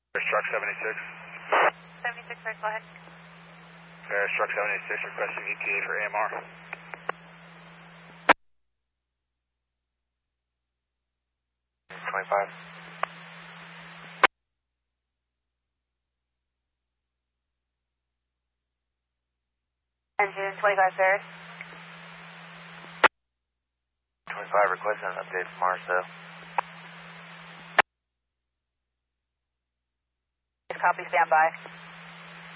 Truck 76. 76, sorry, go ahead. Truck 76 requesting ETA for AMR. $25. Engine 25 Ferris. 25 requesting an update from Marcel. Copy, stand by.